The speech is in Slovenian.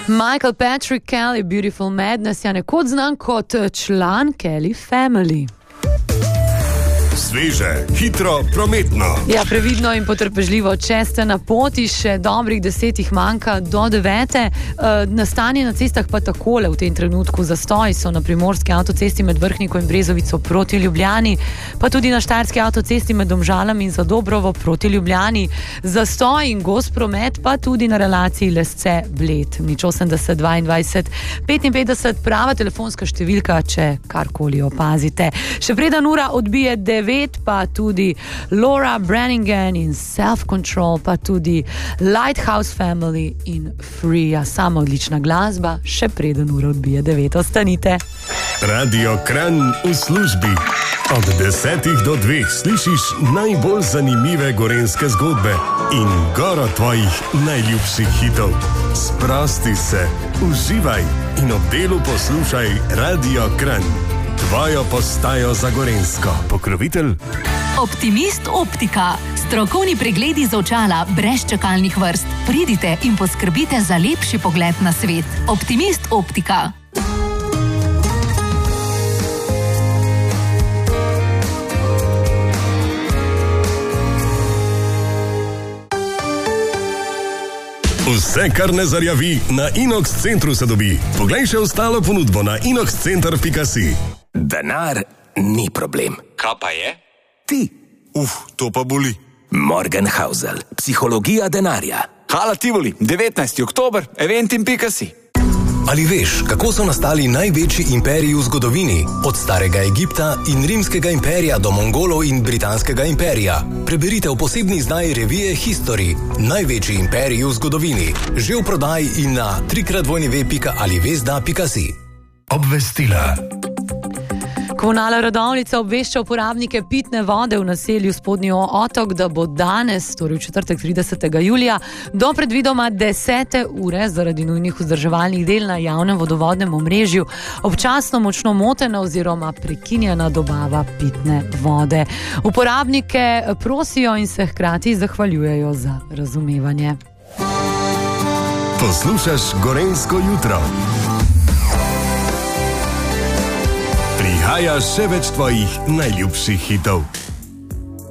Michael Patrick Kelly, Beautiful Madness, je nekoč znan kot član Kelly Family. Sveže, hitro, prometno. Ja, previdno in potrpežljivo, če ste na poti, še dobrih 10 jih manjka do 9. Stanje na cestah pa takole v tem trenutku. Zastoji so na primorski avtocesti med Vrhniko in Brezovico proti Ljubljani, pa tudi na štajerski avtocesti med Domžalami in Zadobrovo proti Ljubljani. Zastoj in gost promet pa tudi na relaciji Lesce-Bled. 80 22 55, prava telefonska številka, če karkoli opazite. Še preden ura odbije 9, pa tudi Laura Brannigan in Self Control, pa tudi Lighthouse Family in Free. Sama odlična glasba, še preden ura odbije 9. Ostanite. Radio Kranj v službi. Od 10 do 2 slišiš najbolj zanimive gorenjske zgodbe in goro tvojih najljubših hitov. Sprosti se, uživaj in ob delu poslušaj Radio Kranj. Tvojo postajo za gorenjsko. Pokrovitelj Optimist Optika. Strokovni pregledi z očala brez čakalnih vrst. Pridite in poskrbite za lepši pogled na svet. Optimist Optika. Vse, kar ne zarjavi, na Inox centru se dobi. Poglej še ostalo ponudbo na inoxcenter.si. Denar ni problem. Kaj pa je? Ti. To pa boli. Morgenhausel. Psihologija denarja. Hala Tivoli, 19. oktober, eventim.si. Ali veš, kako so nastali največji imperiji v zgodovini? Od starega Egipta in rimskega imperija do Mongolov in britanskega imperija. Preberite v posebni izdaji revije History. Največji imperiji v zgodovini. Že v prodaji in na www.alivesda.si. Obvestila. Komunala Radovljica obvešča uporabnike pitne vode v naselju Spodnji Otok, da bo danes, torej v četrtek 30. julija, do predvidoma 10. ure zaradi nujnih vzdrževalnih del na javnem vodovodnem omrežju občasno močno motena oziroma prekinjena dobava pitne vode. Uporabnike prosijo in se hkrati zahvaljujejo za razumevanje. Poslušaš Gorenjsko jutro. Prihaja še več tvojih najljubših hitov.